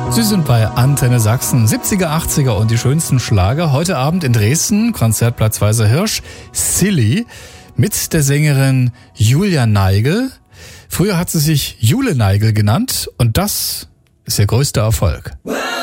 Sie sind bei Antenne Sachsen, 70er, 80er und die schönsten Schlager. Heute Abend in Dresden, Konzertplatz Weißer Hirsch, Silly mit der Sängerin Julia Neigel. Früher hat sie sich Jule Neigel genannt und das ist ihr größter Erfolg.